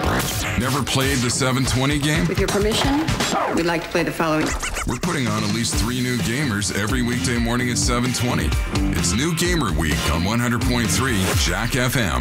Never played the 720 game? With your permission, we'd like to play the following. We're putting on at least 3 new gamers every weekday morning at 720. It's New Gamer Week on 100.3 Jack FM.